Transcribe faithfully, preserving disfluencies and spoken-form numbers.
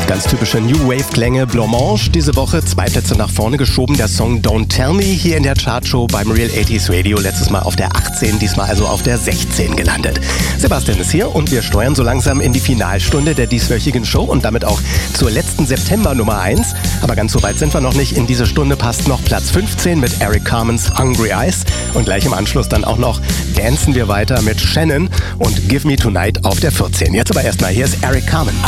Ganz typische New Wave Klänge. Blancmange diese Woche zwei Plätze nach vorne geschoben. Der Song Don't Tell Me hier in der Chartshow beim Real achtziger Radio. Letztes Mal auf der achtzehn, diesmal also auf der sechzehn gelandet. Sebastian ist hier und wir steuern so langsam in die Finalstunde der dieswöchigen Show und damit auch zur letzten September Nummer eins. Aber ganz so weit sind wir noch nicht. In diese Stunde passt noch Platz fünfzehn mit Eric Carmens Hungry Eyes. Und gleich im Anschluss dann auch noch dancen wir weiter mit Shannon und Give Me Tonight auf der vierzehn. Jetzt aber erstmal, hier ist Eric Carmen.